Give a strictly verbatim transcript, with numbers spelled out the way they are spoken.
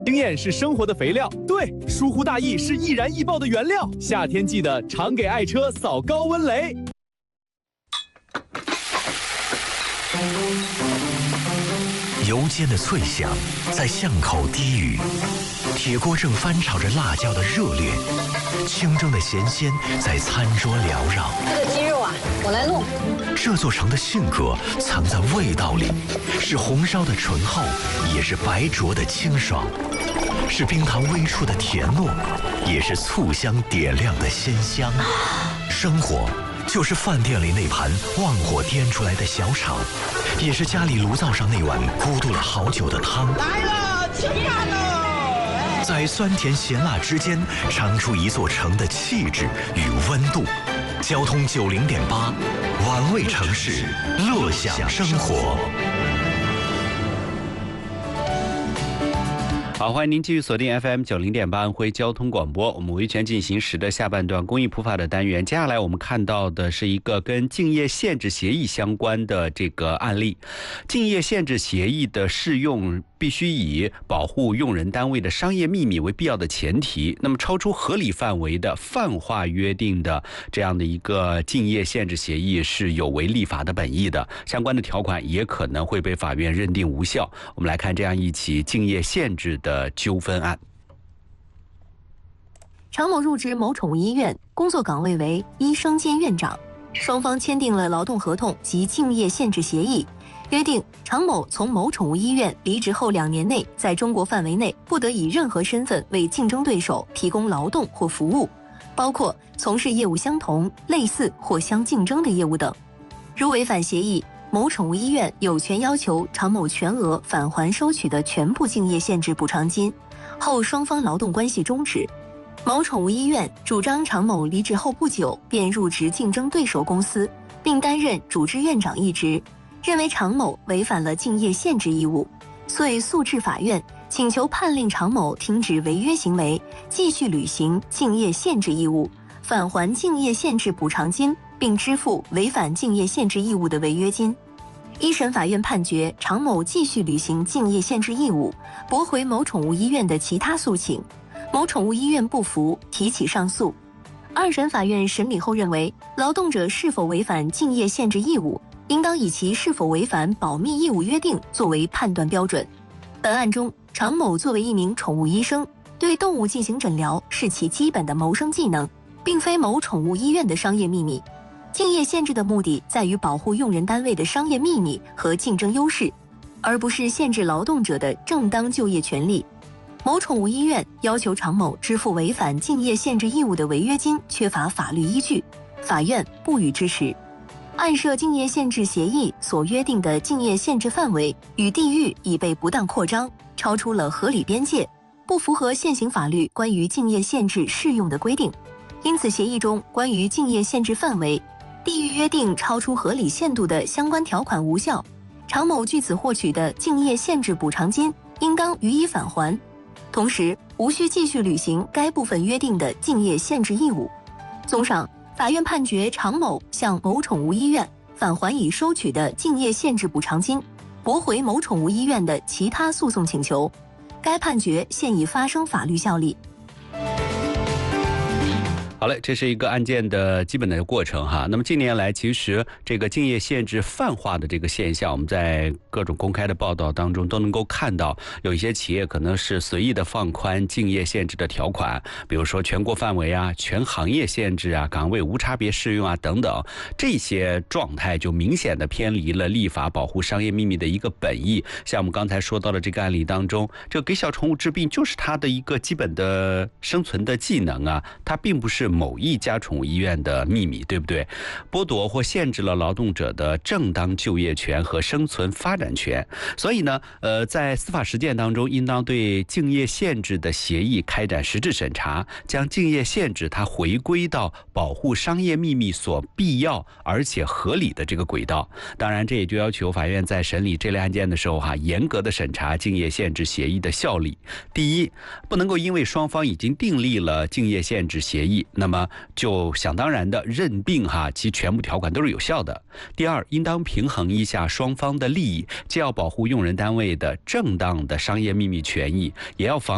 经验是生活的肥料，对，疏忽大意是易燃易爆的原料。夏天记得常给爱车扫高温雷。 油煎的脆响在巷口低语，铁锅正翻炒着辣椒的热烈，清蒸的咸鲜在餐桌缭绕。 这个鸡肉啊，我来弄。 这座城的性格藏在味道里，是红烧的醇厚，也是白灼的清爽，是冰糖微触的甜糯，也是醋香点亮的鲜香。生活就是饭店里那盘旺火颠出来的小炒，也是家里炉灶上那碗咕嘟了好久的汤。 来了，吃饭喽！ 在酸甜咸辣之间，尝出一座城的气质与温度。交通九零点八，玩味城市，乐享生活。 好，欢迎您继续锁定 F M 九零点八安徽交通广播。我们维权进行时的下半段公益普法的单元，接下来我们看到的是一个跟竞业限制协议相关的这个案例。竞业限制协议的适用必须以保护用人单位的商业秘密为必要的前提，那么超出合理范围的泛化约定的这样的一个竞业限制协议是有违立法的本意的，相关的条款也可能会被法院认定无效。我们来看这样一起竞业限制的纠纷案。 常某入职某宠物医院，工作岗位为医生兼院长，双方签订了劳动合同及竞业限制协议，约定常某从某宠物医院离职后两年内，在中国范围内不得以任何身份为竞争对手提供劳动或服务，包括从事业务相同、类似或相竞争的业务等。如违反协议，某宠物医院有权要求常某全额返还收取的全部竞业限制补偿金，后双方劳动关系终止。某宠物医院主张常某离职后不久便入职竞争对手公司，并担任主治院长一职，认为常某违反了竞业限制义务，遂诉至法院，请求判令常某停止违约行为，继续履行竞业限制义务，返还竞业限制补偿金，并支付违反竞业限制义务的违约金。一审法院判决常某继续履行竞业限制义务，驳回某宠物医院的其他诉请，某宠物医院不服，提起上诉。二审法院审理后认为，劳动者是否违反竞业限制义务，应当以其是否违反保密义务约定作为判断标准。本案中，常某作为一名宠物医生，对动物进行诊疗是其基本的谋生技能，并非某宠物医院的商业秘密。竞业限制的目的在于保护用人单位的商业秘密和竞争优势，而不是限制劳动者的正当就业权利。某宠物医院要求常某支付违反竞业限制义务的违约金，缺乏法律依据，法院不予支持。案涉竞业限制协议所约定的竞业限制范围与地域已被不当扩张，超出了合理边界，不符合现行法律关于竞业限制适用的规定。因此，协议中关于竞业限制范围、地域约定超出合理限度的相关条款无效，常某据此获取的竞业限制补偿金应当予以返还，同时无需继续履行该部分约定的竞业限制义务。综上，法院判决常某向某宠物医院返还已收取的竞业限制补偿金，驳回某宠物医院的其他诉讼请求。该判决现已发生法律效力。 好嘞，这是一个案件的基本的过程哈。那么近年来，其实这个竞业限制泛化的这个现象，我们在各种公开的报道当中都能够看到，有一些企业可能是随意的放宽竞业限制的条款，比如说全国范围啊、全行业限制啊、岗位无差别适用啊等等，这些状态就明显的偏离了立法保护商业秘密的一个本意。像我们刚才说到的这个案例当中，这个给小宠物治病就是它的一个基本的生存的技能啊，它并不是某一家宠物医院的秘密，对不对？剥夺或限制了劳动者的正当就业权和生存发展权。所以呢，呃，在司法实践当中，应当对竞业限制的协议开展实质审查，将竞业限制它回归到保护商业秘密所必要而且合理的这个轨道。当然，这也就要求法院在审理这类案件的时候哈，严格的审查竞业限制协议的效力。第一，不能够因为双方已经订立了竞业限制协议，那么就想当然的认定哈其全部条款都是有效的。第二，应当平衡一下双方的利益，既要保护用人单位的正当的商业秘密权益，也要防